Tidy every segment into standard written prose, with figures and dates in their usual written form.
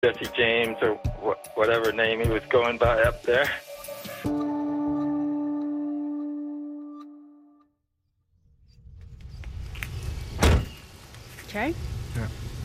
Jesse James or whatever name he was going by up there. Okay. Yeah.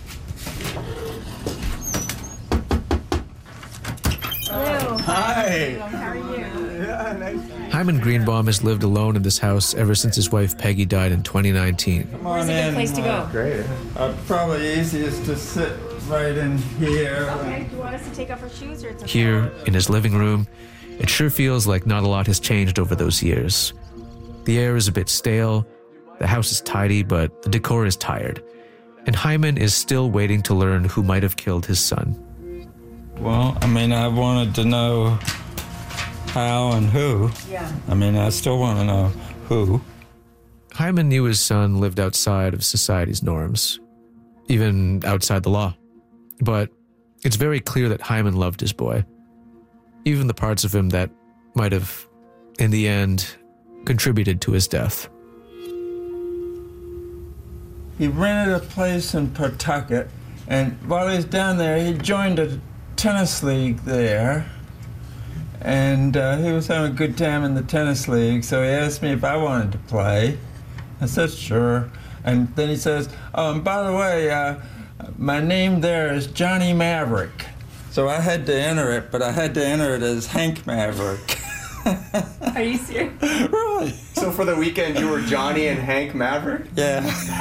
Hello. Hi. How are you? Yeah, nice. Hyman Greenbaum has lived alone in this house ever since his wife Peggy died in 2019. Where's a good place to go? Great. Probably easiest to sit right in here. Okay. Do you want us to take off our shoes or it's okay? Here, in his living room, it sure feels like not a lot has changed over those years. The air is a bit stale, the house is tidy, but the decor is tired. And Hyman is still waiting to learn who might have killed his son. Well, I mean, I wanted to know how and who. Yeah. I mean, I still want to know who. Hyman knew his son lived outside of society's norms, even outside the law. But it's very clear that Hyman loved his boy, even the parts of him that might have, in the end, contributed to his death. He rented a place in Pawtucket, and while he was down there, he joined a tennis league there. And he was having a good time in the tennis league, so he asked me if I wanted to play. I said, sure. And then he says, oh, and by the way, my name there is Johnny Maverick. So I had to enter it, but I had to enter it as Hank Maverick. Are you serious? Really? So for the weekend, you were Johnny and Hank Maverick? Yeah.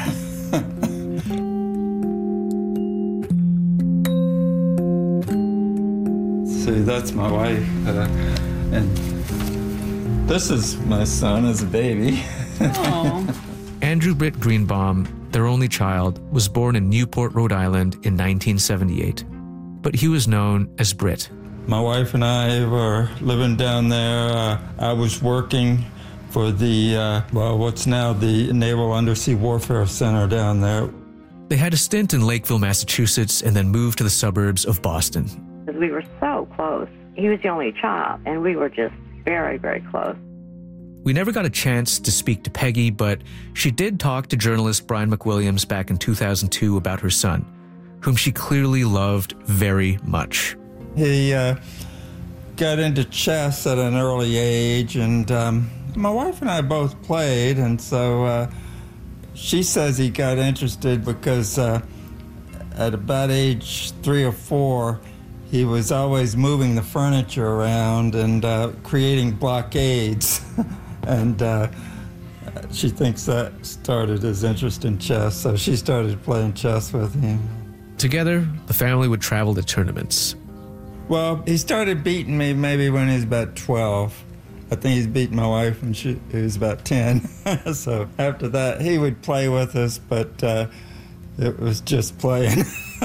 See, that's my wife. And this is my son as a baby. Oh. Andrew Britt Greenbaum, their only child, was born in Newport, Rhode Island in 1978. But he was known as Britt. My wife and I were living down there. I was working for the, what's now the Naval Undersea Warfare Center down there. They had a stint in Lakeville, Massachusetts, and then moved to the suburbs of Boston. We were so close. He was the only child, and we were just very, very close. We never got a chance to speak to Peggy, but she did talk to journalist Brian McWilliams back in 2002 about her son, whom she clearly loved very much. He got into chess at an early age, and my wife and I both played, and so she says he got interested because at about age 3 or 4, he was always moving the furniture around and creating blockades. And she thinks that started his interest in chess, so she started playing chess with him. Together, the family would travel to tournaments. Well, he started beating me maybe when he was about 12. I think he's beaten my wife when he was about 10. So after that, he would play with us, but it was just playing.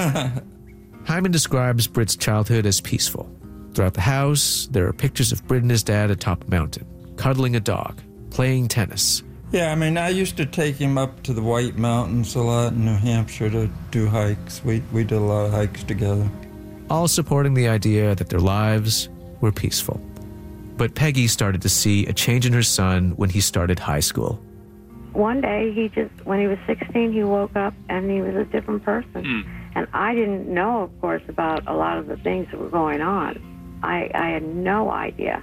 Hyman describes Britt's childhood as peaceful. Throughout the house, there are pictures of Britt and his dad atop a mountain, cuddling a dog, playing tennis. Yeah, I mean, I used to take him up to the White Mountains a lot in New Hampshire to do hikes. We did a lot of hikes together. All supporting the idea that their lives were peaceful. But Peggy started to see a change in her son when he started high school. One day, when he was 16, he woke up and he was a different person. And I didn't know, of course, about a lot of the things that were going on. I had no idea.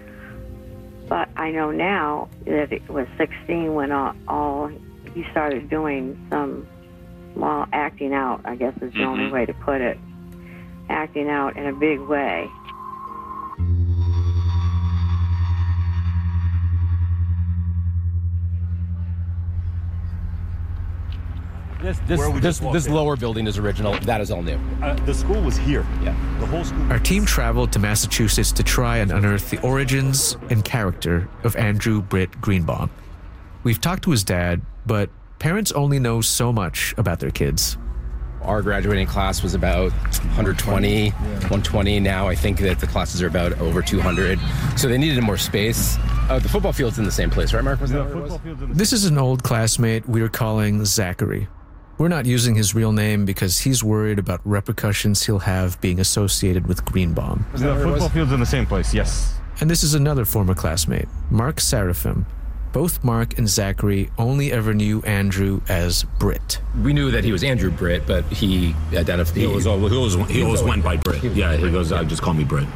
But I know now that it was 16 when he started doing some, acting out, I guess is the only way to put it. Acting out in a big way. This lower building is original. That is all new. The school was here. Yeah. The whole school. Our team traveled to Massachusetts to try and unearth the origins and character of Andrew Britt Greenbaum. We've talked to his dad, but parents only know so much about their kids. Our graduating class was about 120, 120. Now I think that the classes are about over 200. So they needed more space. The football field's in the same place, right, Mark? This is an old classmate we are calling Zachary. We're not using his real name because he's worried about repercussions he'll have being associated with Greenbaum. The football field's in the same place, yes. And this is another former classmate, Mark Serafim. both Mark and Zachary only ever knew Andrew as Britt. We knew that he was Andrew Britt, but he identified... He always went by Britt. Yeah, he goes, just call me Britt.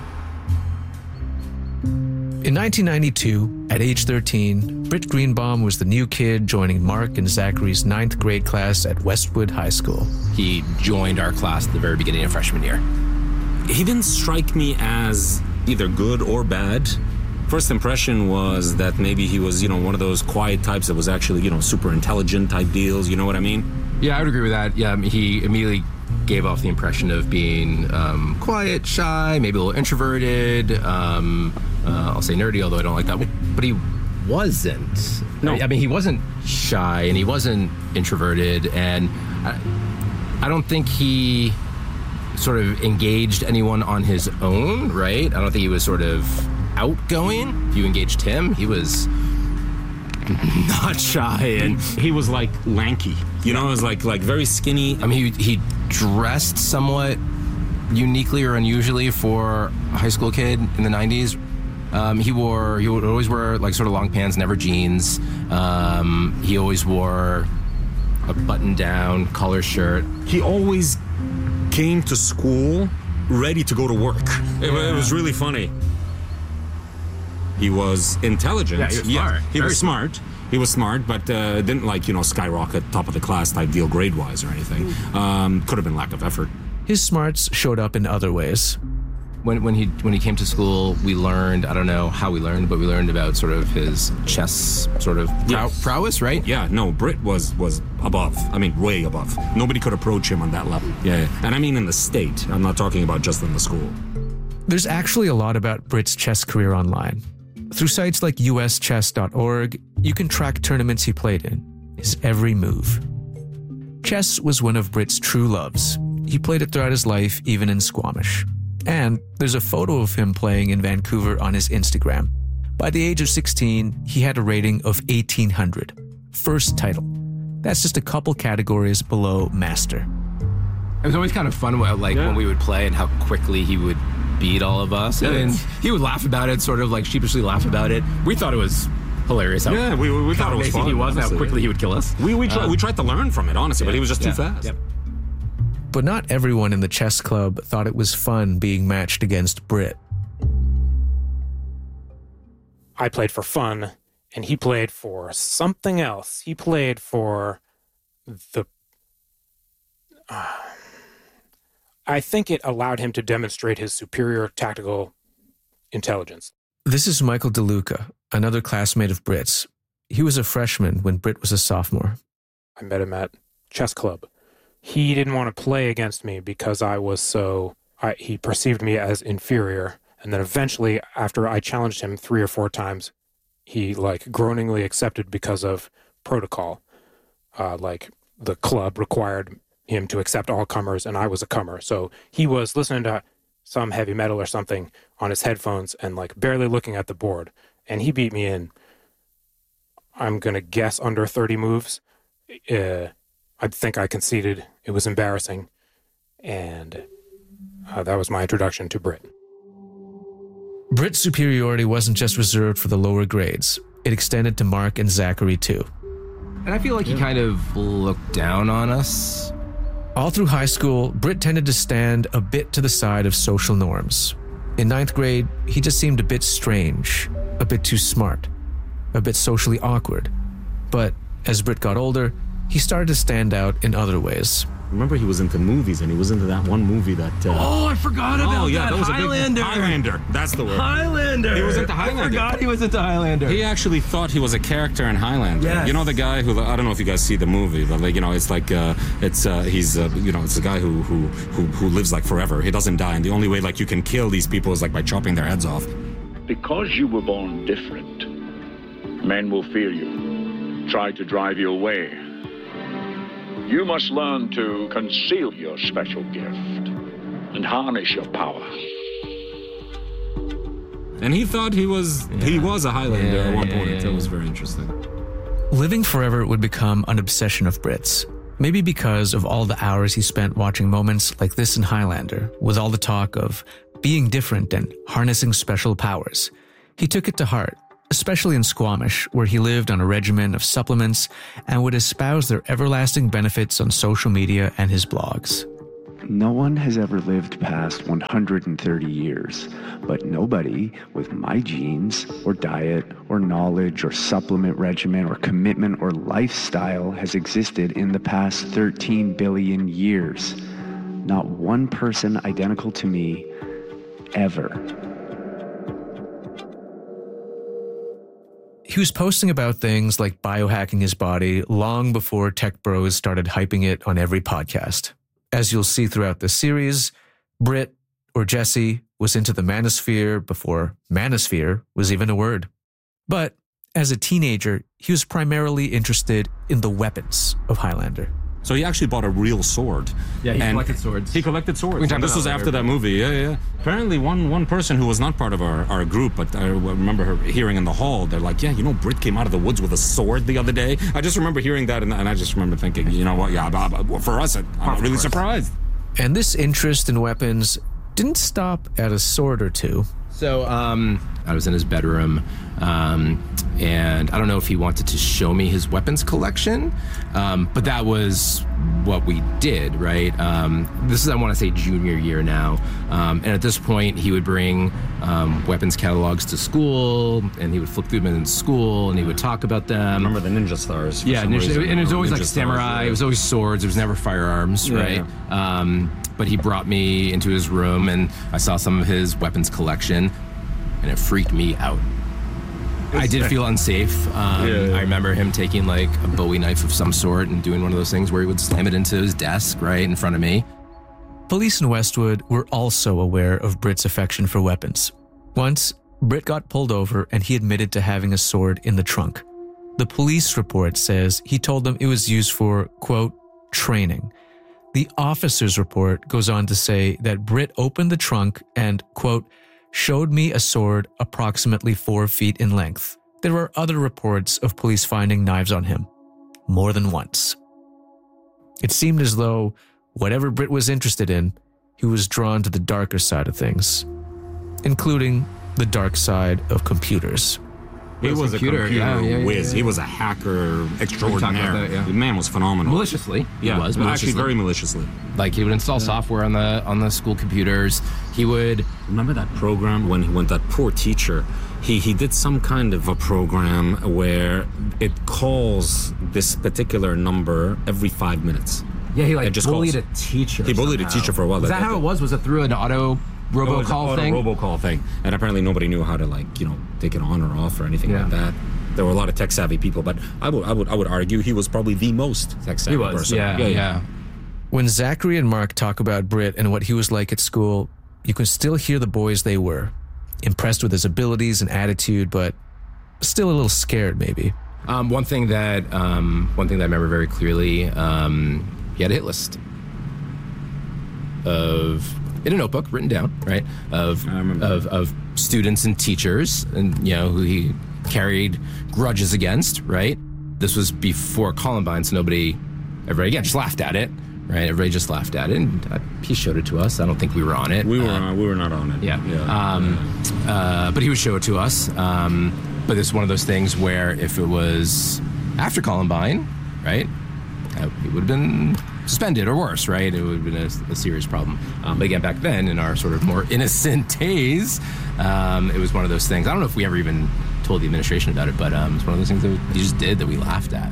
In 1992, at age 13, Britt Greenbaum was the new kid joining Mark and Zachary's 9th grade class at Westwood High School. He joined our class at the very beginning of freshman year. He didn't strike me as either good or bad. First impression was that maybe he was, one of those quiet types that was actually, super intelligent type deals, you know what I mean? Yeah, I would agree with that. Yeah, he immediately gave off the impression of being quiet, shy, maybe a little introverted. I'll say nerdy, although I don't like that. But he wasn't. No. I mean, he wasn't shy and he wasn't introverted. And I don't think he sort of engaged anyone on his own, right? I don't think he was sort of outgoing. If you engaged him, he was not shy. And he was like lanky. It was like very skinny. I mean, he dressed somewhat uniquely or unusually for a high school kid in the 90s. He would always wear like sort of long pants, never jeans. He always wore a button-down collar shirt. He always came to school ready to go to work. It was really funny. He was intelligent. Yeah, he was smart. He was smart. He was smart, but didn't skyrocket top of the class type deal grade-wise or anything. Could have been lack of effort. His smarts showed up in other ways. When he came to school, we learned, I don't know how we learned, but we learned about sort of his chess sort of prowess, right? Yeah, no, Britt was above. I mean, way above. Nobody could approach him on that level. Yeah. And I mean in the state. I'm not talking about just in the school. There's actually a lot about Britt's chess career online. Through sites like uschess.org, you can track tournaments he played in, his every move. Chess was one of Britt's true loves. He played it throughout his life, even in Squamish. And there's a photo of him playing in Vancouver on his Instagram. By the age of 16, he had a rating of 1800. First title. That's just a couple categories below master. It was always kind of fun when we would play and how quickly he would beat all of us. Yeah. And he would laugh about it, sort of like sheepishly laugh about it. We thought it was hilarious how we thought it was fun, he was and how quickly he would kill us. We tried to learn from it, honestly, but he was just too fast. Yep. But not everyone in the chess club thought it was fun being matched against Britt. I played for fun, and he played for something else. He played for the... I think it allowed him to demonstrate his superior tactical intelligence. This is Michael DeLuca, another classmate of Britt's. He was a freshman when Britt was a sophomore. I met him at chess club. He didn't want to play against me because I was he perceived me as inferior. And then eventually, after I challenged him 3 or 4 times, he groaningly accepted because of protocol. The club required him to accept all comers, and I was a comer. So he was listening to some heavy metal or something on his headphones and barely looking at the board. And he beat me in, I'm going to guess, under 30 moves. I think I conceded. It was embarrassing. And that was my introduction to Britt. Britt's superiority wasn't just reserved for the lower grades. It extended to Mark and Zachary too. And I feel like he kind of looked down on us. All through high school, Britt tended to stand a bit to the side of social norms. In 9th grade, he just seemed a bit strange, a bit too smart, a bit socially awkward. But as Britt got older, he started to stand out in other ways. Remember, he was into movies, and he was into that one movie that... I forgot about that. That was Highlander. Highlander. That's the word. Highlander. He was into Highlander. I forgot he was into Highlander. He actually thought he was a character in Highlander. Yes. You know the guy who... I don't know if you guys see the movie, but it's like... it's a guy who lives forever. He doesn't die, and the only way you can kill these people is by chopping their heads off. Because you were born different, men will fear you, try to drive you away. You must learn to conceal your special gift and harness your power. And he thought he was a Highlander at one point. That was very interesting. Living forever would become an obsession of Britt's. Maybe because of all the hours he spent watching moments like this in Highlander, with all the talk of being different and harnessing special powers. He took it to heart, especially in Squamish, where he lived on a regimen of supplements and would espouse their everlasting benefits on social media and his blogs. No one has ever lived past 130 years, but nobody with my genes or diet or knowledge or supplement regimen or commitment or lifestyle has existed in the past 13 billion years. Not one person identical to me, ever. He was posting about things like biohacking his body long before tech bros started hyping it on every podcast. As you'll see throughout the series, Britt, or Jesse, was into the manosphere before manosphere was even a word. But as a teenager, he was primarily interested in the weapons of Highlander. So he actually bought a real sword. Yeah, he collected swords. He collected swords. We can talk And this about was that after later. that movie. Yeah. Apparently, one person who was not part of our group, but I remember her hearing in the hall, they're like, yeah, Britt came out of the woods with a sword the other day. I just remember hearing that, and I just remember thinking, you know what, yeah, for us, I'm really surprised. And this interest in weapons didn't stop at a sword or two. So I was in his bedroom, and I don't know if he wanted to show me his weapons collection, but that was what we did, right? This is, I want to say, junior year now. And at this point, he would bring weapons catalogs to school, and he would flip through them in school, and he would talk about them. I remember the ninja stars. Yeah, and it was always like Ninja samurai. stars, yeah. It was always swords. It was never firearms, right? But he brought me into his room, and I saw some of his weapons collection, and it freaked me out. I did feel unsafe. I remember him taking like a Bowie knife of some sort and doing one of those things where he would slam it into his desk right in front of me. Police in Westwood were also aware of Britt's affection for weapons. Once, Britt got pulled over and he admitted to having a sword in the trunk. The police report says he told them it was used for, quote, training. The officer's report goes on to say that Britt opened the trunk and, quote, showed me a sword approximately 4 feet in length. There are other reports of police finding knives on him, more than once. It seemed as though whatever Britt was interested in, he was drawn to the darker side of things, including the dark side of computers. He was a computer whiz. Yeah. He was a hacker extraordinaire. That, yeah. The man was phenomenal. Maliciously. Yeah, he was actually very maliciously. Like he would install software on the school computers. He would remember that program when that poor teacher. He did some kind of a program where it calls this particular number every 5 minutes. Yeah, he like just bullied calls. a teacher. He bullied somehow. a teacher for a while. Was that how it was? Was it through an auto robocall thing? Robocall thing, and apparently nobody knew how to take it on or off or anything like that. There were a lot of tech savvy people, but I would argue he was probably the most tech savvy person. Yeah. When Zachary and Mark talk about Britt and what he was like at school, you can still hear the boys they were. Impressed with his abilities and attitude, but still a little scared maybe. One thing that I remember very clearly, he had a hit list in a notebook written down, right? Of students and teachers, and who he carried grudges against, right? This was before Columbine, so everybody again just laughed at it, right? Everybody just laughed at it, and he showed it to us. I don't think we were on it. We were not on it. Yeah. But he would show it to us. But it's one of those things where if it was after Columbine, right, it would have been suspended or worse, right? It would have been a serious problem. But again, back then, in our sort of more innocent days, it was one of those things. I don't know if we ever even told the administration about it, but it's one of those things that he just did that we laughed at.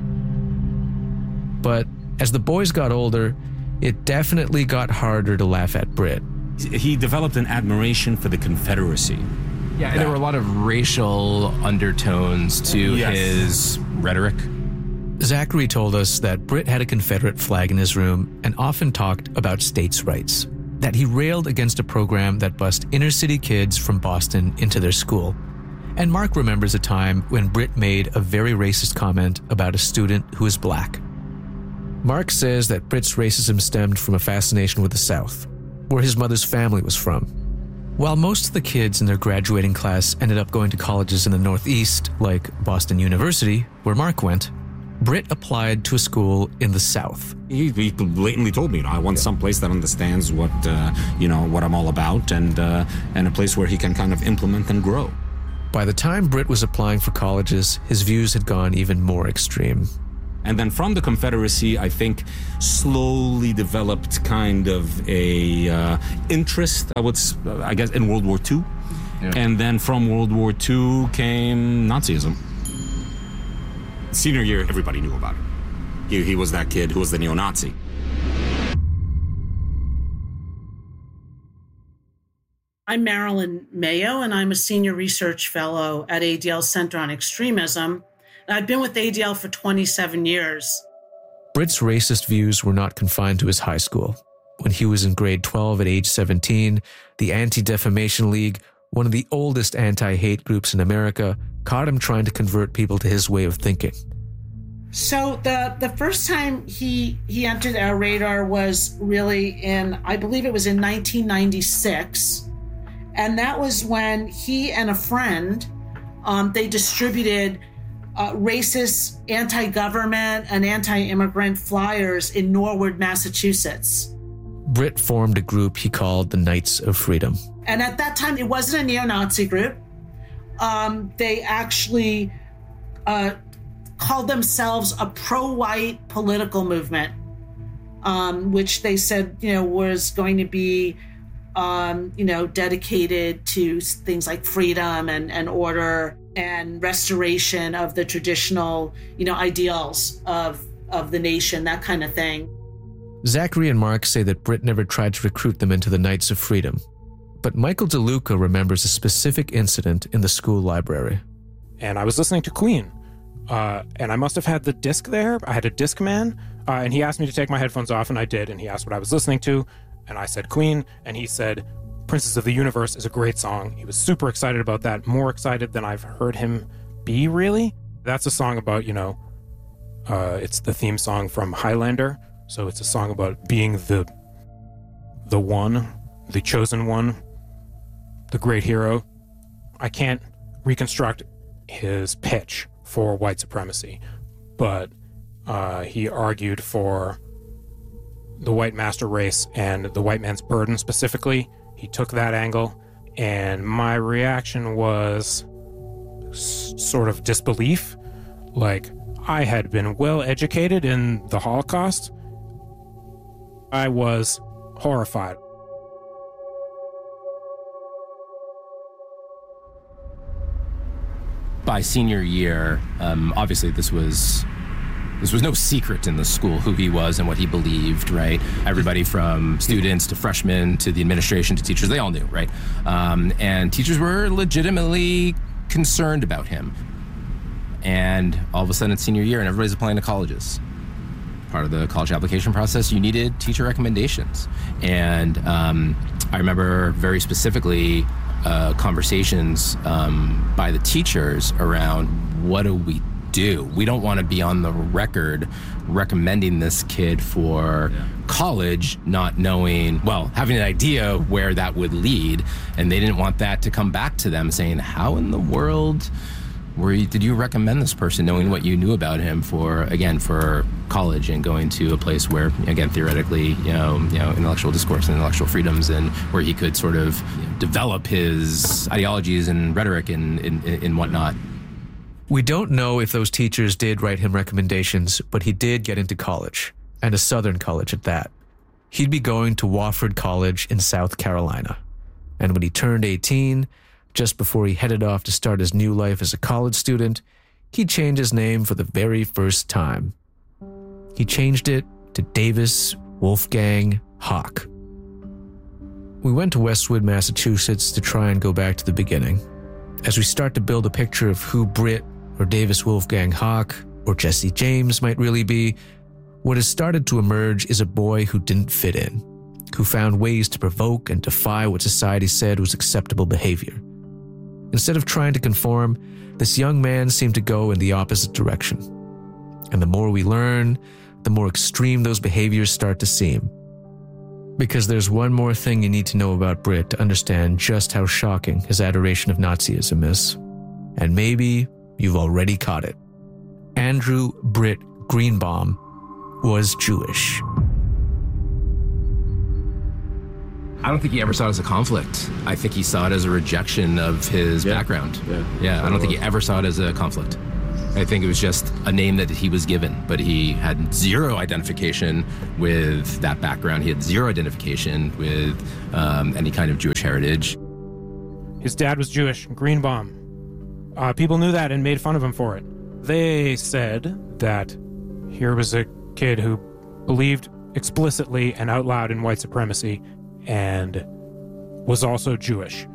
But as the boys got older, it definitely got harder to laugh at Britt. He developed an admiration for the Confederacy. Yeah, and there were a lot of racial undertones to his rhetoric. Zachary told us that Britt had a Confederate flag in his room and often talked about states' rights, that he railed against a program that bussed inner-city kids from Boston into their school. And Mark remembers a time when Britt made a very racist comment about a student who is black. Mark says that Britt's racism stemmed from a fascination with the South, where his mother's family was from. While most of the kids in their graduating class ended up going to colleges in the Northeast, like Boston University, where Mark went, Britt applied to a school in the South. He blatantly told me, I want some place that understands what I'm all about, and a place where he can kind of implement and grow. By the time Britt was applying for colleges, his views had gone even more extreme. And then from the Confederacy, I think, slowly developed kind of a interest, I guess, in World War II. Yeah. And then from World War II came Nazism. Senior year, everybody knew about it. He was that kid who was the neo-Nazi. I'm Marilyn Mayo, and I'm a senior research fellow at ADL's Center on Extremism. And I've been with ADL for 27 years. Britt's racist views were not confined to his high school. When he was in grade 12 at age 17, the Anti-Defamation League, one of the oldest anti-hate groups in America, caught him trying to convert people to his way of thinking. So the first time he entered our radar was really in, I believe it was in 1996. And that was when he and a friend, they distributed racist, anti-government, and anti-immigrant flyers in Norwood, Massachusetts. Britt formed a group he called the Knights of Freedom. And at that time, it wasn't a neo-Nazi group. They actually called themselves a pro-white political movement, which they said, was going to be, dedicated to things like freedom and order and restoration of the traditional, ideals of the nation, that kind of thing. Zachary and Mark say that Britt never tried to recruit them into the Knights of Freedom. But Michael DeLuca remembers a specific incident in the school library. And I was listening to Queen, and I must have had the disc there. I had a Discman, and he asked me to take my headphones off, and I did. And he asked what I was listening to, and I said Queen, and he said, Princess of the Universe is a great song. He was super excited about that, more excited than I've heard him be, really. That's a song about, it's the theme song from Highlander. So it's a song about being the one, the chosen one, the great hero. I can't reconstruct his pitch for white supremacy, but he argued for the white master race and the white man's burden specifically. He took that angle, and my reaction was sort of disbelief. Like, I had been well educated in the Holocaust. I was horrified. By senior year, obviously this was no secret in the school who he was and what he believed, right? Everybody from students to freshmen to the administration to teachers, they all knew, right? And teachers were legitimately concerned about him. And all of a sudden it's senior year and everybody's applying to colleges. Part of the college application process, you needed teacher recommendations. And I remember very specifically conversations by the teachers around, what do? We don't want to be on the record recommending this kid for college, not knowing, having an idea where that would lead. And they didn't want that to come back to them saying, how in the world did you recommend this person, knowing what you knew about him for college and going to a place where, again, theoretically, intellectual discourse and intellectual freedoms, and where he could sort of develop his ideologies and rhetoric and whatnot. We don't know if those teachers did write him recommendations, but he did get into college, and a Southern college at that. He'd be going to Wofford College in South Carolina. And when he turned 18, just before he headed off to start his new life as a college student, he changed his name for the very first time. He changed it to Davis Wolfgang Haack. We went to Westwood, Massachusetts to try and go back to the beginning. As we start to build a picture of who Britt or Davis Wolfgang Haack or Jesse James might really be, what has started to emerge is a boy who didn't fit in, who found ways to provoke and defy what society said was acceptable behavior. Instead of trying to conform, this young man seemed to go in the opposite direction. And the more we learn, the more extreme those behaviors start to seem. Because there's one more thing you need to know about Britt to understand just how shocking his adoration of Nazism is. And maybe you've already caught it. Andrew Britt Greenbaum was Jewish. I don't think he ever saw it as a conflict. I think he saw it as a rejection of his background. I don't think he ever saw it as a conflict. I think it was just a name that he was given, but he had zero identification with that background. He had zero identification with any kind of Jewish heritage. His dad was Jewish, Greenbaum. People knew that and made fun of him for it. They said that here was a kid who believed explicitly and out loud in white supremacy and was also Jewish.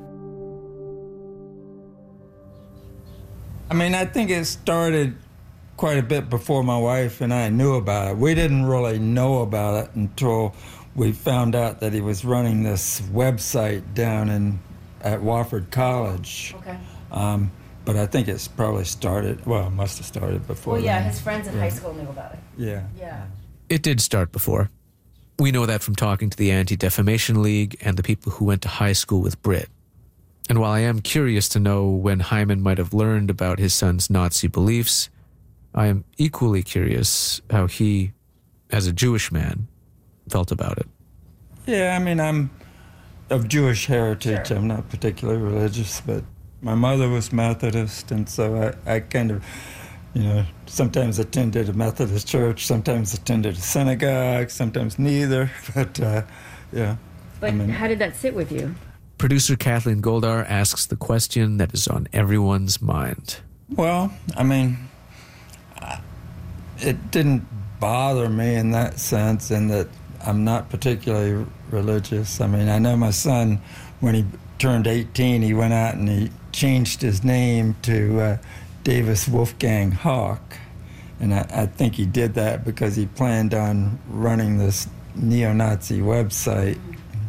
I mean, I think it started quite a bit before my wife and I knew about it. We didn't really know about it until we found out that he was running this website down at Wofford College. Okay. But I think it's probably started, well, it must have started before. Well, yeah, then. his friends in high school knew about it. Yeah. Yeah. It did start before. We know that from talking to the Anti-Defamation League and the people who went to high school with Britt. And while I am curious to know when Hyman might have learned about his son's Nazi beliefs, I am equally curious how he, as a Jewish man, felt about it. Yeah, I mean, I'm of Jewish heritage. Sure. I'm not particularly religious, but my mother was Methodist, and so I kind of, sometimes attended a Methodist church, sometimes attended a synagogue, sometimes neither, but yeah. But how did that sit with you? Producer Kathleen Goldar asks the question that is on everyone's mind. Well, I mean, it didn't bother me in that sense, in that I'm not particularly religious. I mean, I know my son, when he turned 18, he went out and he changed his name to Davis Wolfgang Hawk. And I think he did that because he planned on running this neo-Nazi website.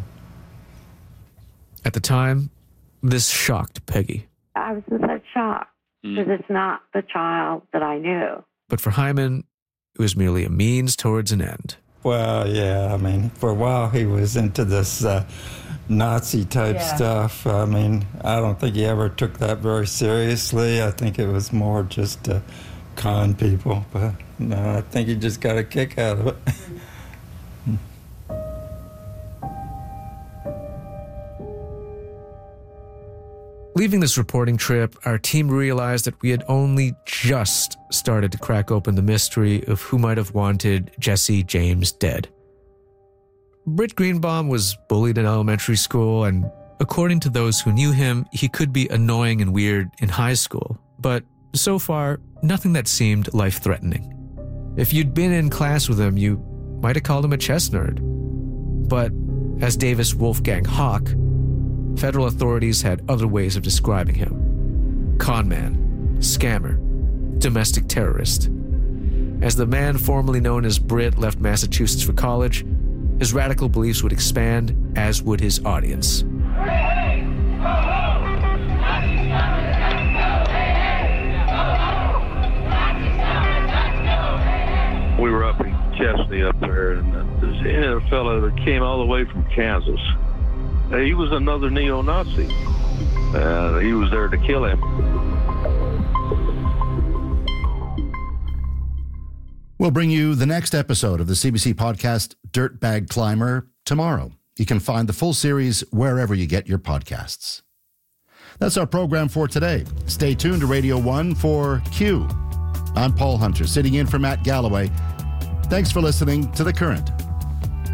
At the time, this shocked Peggy. I was in such shock because it's not the child that I knew. But for Hyman, it was merely a means towards an end. Well, yeah, I mean, for a while he was into this Nazi-type stuff. I mean, I don't think he ever took that very seriously. I think it was more just to con people. But no, I think he just got a kick out of it. Leaving this reporting trip, our team realized that we had only just started to crack open the mystery of who might have wanted Jesse James dead. Britt Greenbaum was bullied in elementary school, and according to those who knew him, he could be annoying and weird in high school. But so far, nothing that seemed life-threatening. If you'd been in class with him, you might have called him a chess nerd. But as Davis Wolfgang Hawk, federal authorities had other ways of describing him. Con man, scammer, domestic terrorist. As the man formerly known as Britt left Massachusetts for college, his radical beliefs would expand, as would his audience. We were up in Chesney up there, and there's a fellow that came all the way from Kansas. He was another neo-Nazi. He was there to kill him. We'll bring you the next episode of the CBC podcast, Dirtbag Climber, tomorrow. You can find the full series wherever you get your podcasts. That's our program for today. Stay tuned to Radio 1 for Q. I'm Paul Hunter, sitting in for Matt Galloway. Thanks for listening to The Current.